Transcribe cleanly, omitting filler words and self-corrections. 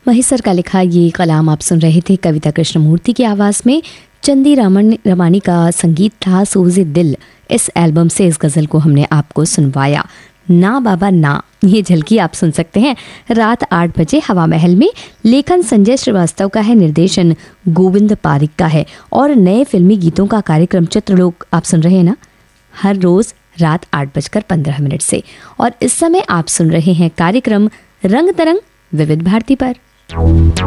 महेश्वर का लिखा ये कलाम आप सुन रहे थे कविता कृष्णमूर्ति की आवाज़ में। चंदी रमानी का संगीत था। सोज़े दिल इस एल्बम से इस गज़ल को हमने आपको सुनवाया। ना बाबा ना, ये झलकी आप सुन सकते हैं रात 8 बजे हवा महल में। लेखन संजय श्रीवास्तव का है, निर्देशन गोविंद पारिक का है। और नए फिल्मी गीतों का कार्यक्रम चित्रलोक आप सुन रहे हैं ना, हर रोज़ रात 8:15 से। और इस समय आप सुन रहे हैं कार्यक्रम रंग तरंग विविध भारती पर।